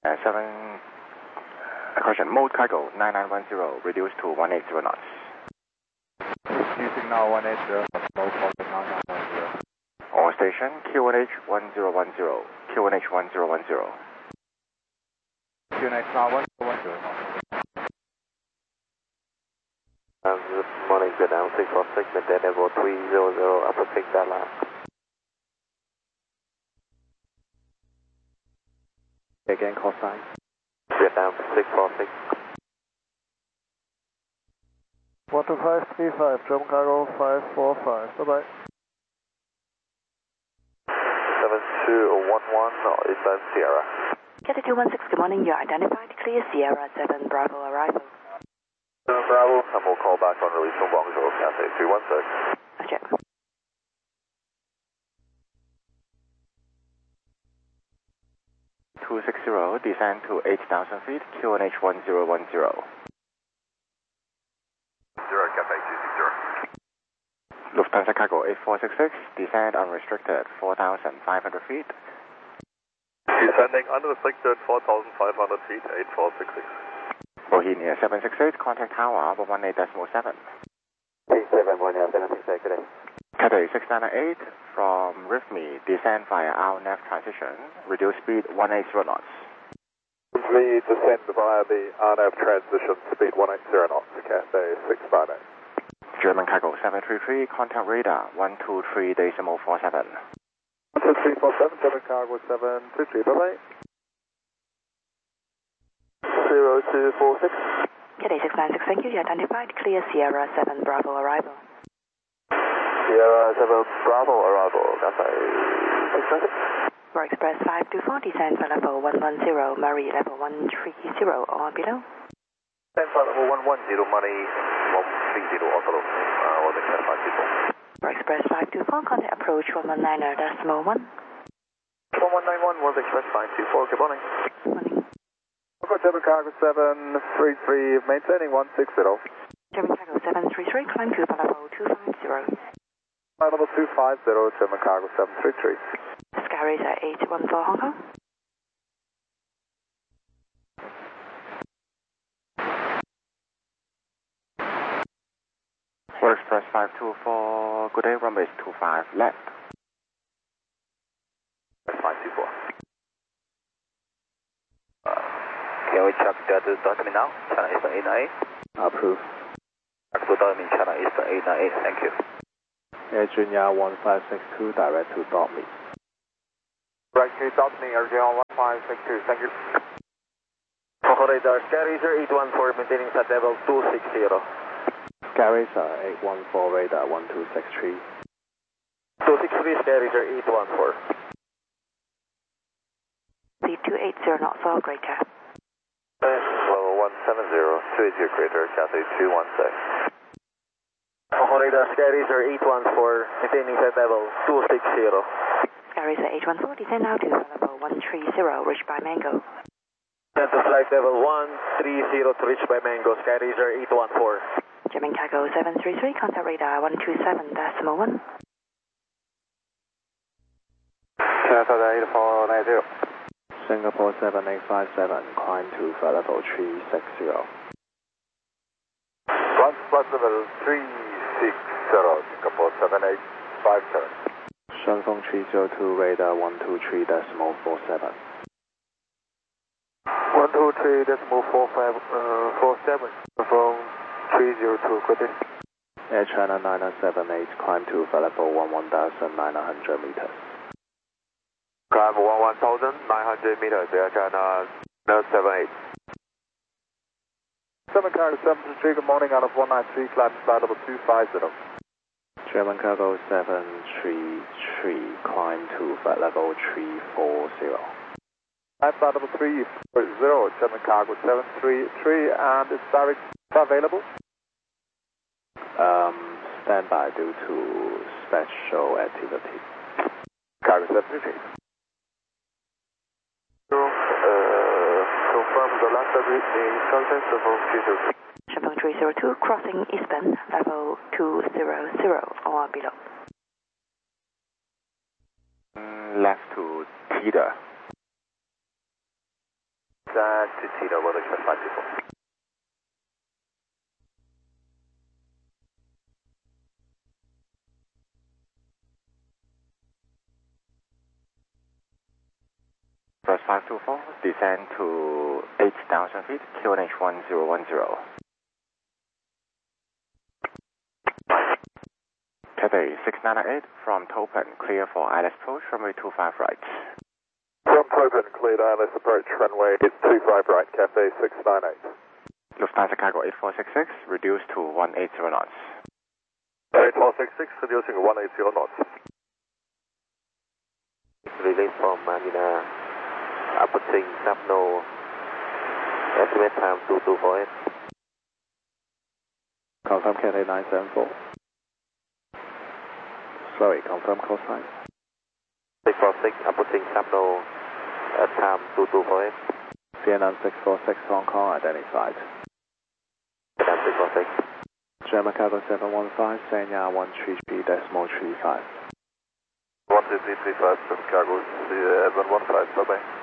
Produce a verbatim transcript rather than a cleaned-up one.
Uh, seven, uh, correction, mode cargo nine nine one zero, reduced to one eighty knots. Using now one eighty, mode cargo nine nine one zero. On station, Q one H one zero one zero, Q one H one zero one zero. Q one H now one zero one zero. Um, good morning, Vietnam six four six, maintain level three zero zero, upper six Dallas. Again, call sign. Vietnam six four six. one two five three five, German cargo five four five, bye bye. seven two one one, inbound Sierra. Cathay two one six, good morning, you're identified, clear Sierra seven Bravo arrival. seven Bravo, and we'll call back on release from Guangzhou, Cathay three one six. Roger. two six zero, descend to eight thousand feet, Q one H one zero one zero. Zero, Cathay two six zero. Lufthansa Cargo eight four six six, descend unrestricted four thousand five hundred feet. Descending unrestricted four thousand five hundred feet, eight four six six. Bohemia seven six eight, contact tower one eight point seven. T seven one seven six eight, good day. Cathay six nine eight, from R I F M E, descend via R N A V transition, reduce speed one eighty knots. We descend via the R N A V transition, speed one eighty knots, Cathay six nine eight. German Cargo seven three three, contact radar one two three decimal four seven. one two three four seven, German Cargo seven three three, bye bye. zero two four six. Cathay six nine six, thank you, you're identified, clear Sierra seven Bravo arrival. Sierra seven Bravo arrival, Cathay six nine six. Royal Express five two four, descend for level one one zero, Murray level one three zero or below. Descend for level one one zero, Murray one three zero or below. Uh, Royal Express five two four. Royal Express five two four, contact approach one one nine decimal one. one one nine one, Royal Express five two four, good morning. Morning. German Cargo seven three three, maintaining one six zero. German Cargo seven three three, climb to level two five zero. Level two five zero, German Cargo seven three three. Skyrays at eight one four Hong Kong. Royal Express five two four, good day, runway two five left. five two four. Uh, can we check that is document now? China Eastern eight nine eight. Approve. Actual document China Eastern eight nine eight, thank you. Air Junior one five six two, direct to dot me. Right, to dot me, Air Junior one five six two, thank you. Focal radar, Skyracer eight one four, maintaining set level two six zero. Skyracer eight one four, radar one two six three. two six three, Skyracer eight one four. Speed two eight zero knots for greater. Level one seven zero, two eight zero greater, Cathay two one six. Focal radar, Skyracer eight one four, maintaining set level two six zero. Skyracer eight one four, descend now to level one three zero, reached by Mango. Descend to flight level one three zero to reach by Mango, Skyracer eight one four. German Cargo seven three three, contact radar one two seven decimal one. China eight four nine zero. Singapore seven eight five seven, climb to flight level three six zero. One flight level three six zero, Singapore seven eight five seven. Shunfeng three zero two, radar one two three decimal four seven. one two three decimal four five, uh, four seven. From three zero two, good day. Air China nine seven eight, climb to flight level one one thousand nine hundred meters. Climb one one thousand nine hundred meters, Air China nine seven eight. Seven Cargo seven three, good morning, out of one nine three, climb flight level two five zero. German Cargo seven three three, climb to flight level three four zero. Climb flight level three four zero, German Cargo seven three three, and is direct available? Um, standby due to special activity. Cargo seven three three. So, uh, confirm the last instructions from future. Shunfeng three zero two, crossing eastbound, level two zero zero or below. Mm, left to Tida. Delta to Tito, weather check five two four. First five two four, descend to eight thousand feet, Q N H one zero one zero. Cathay six nine eight from Topan, clear for I L S approach, runway two five right. From Topan, cleared I L S approach, runway two five right, Cathay six nine eight. Lufthansa cargo eight four six six, reduced to one eighty knots. eight four six six, reducing one eighty knots. Release from Manila, approaching Sapno, estimate time two two four eight. Confirm Cathay nine seven four. Sorry, confirm call sign. six four six, approaching Sapno, at time two two four eight. C N N six four six, Hong Kong, identified. C N N six four six. German Cargo seven one five, Sanya one three three decimal three five. one two three three five, German Cargo seven one five, bye bye.